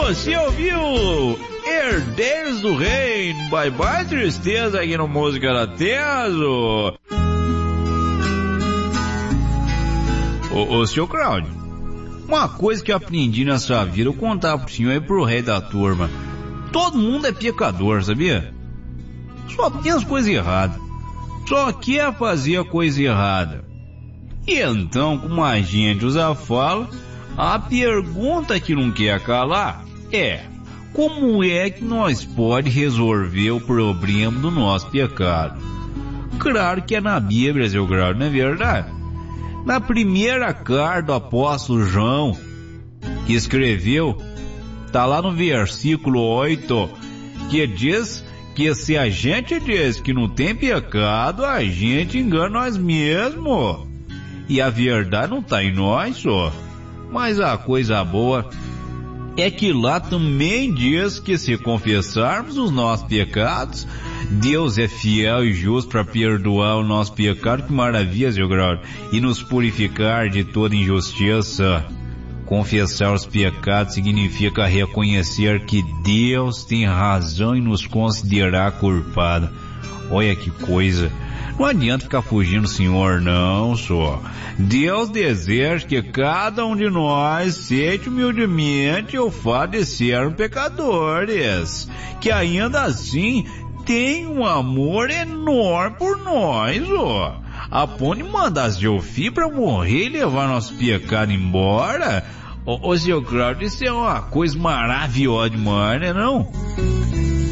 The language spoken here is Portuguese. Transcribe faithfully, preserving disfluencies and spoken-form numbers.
Você ouviu Herdeiros do Reino, Bye Bye Tristeza aqui no Música da Teso. Ô, ô, seu Cláudio, uma coisa que eu aprendi nessa vida, eu contar pro senhor e pro rei da turma. Todo mundo é pecador, sabia? Só tem as coisas erradas. Só quer fazer a coisa errada. E então, como a gente usa fala, a pergunta que não quer calar é: como é que nós pode resolver o problema do nosso pecado? Claro que é na Bíblia, seu grau, não é verdade? Na primeira carta do apóstolo João, que escreveu, tá lá no versículo oito, que diz que se a gente diz que não tem pecado, a gente engana nós mesmos. E a verdade não tá em nós só. Mas a coisa boa é que lá também diz que se confessarmos os nossos pecados, Deus é fiel e justo para perdoar o nosso pecado, que maravilha, seu grau, e nos purificar de toda injustiça. Confessar os pecados significa reconhecer que Deus tem razão em nos considerar culpados. Olha que coisa. Não adianta ficar fugindo do Senhor, não, só. Deus deseja que cada um de nós aceite humildemente o fato de sermos pecadores, que ainda assim tem um amor enorme por nós, ó. A ponto de mandar seu filho pra morrer e levar nosso pecado embora. Ô, ô, seu Cláudio, isso é uma coisa maravilhosa demais, né, não?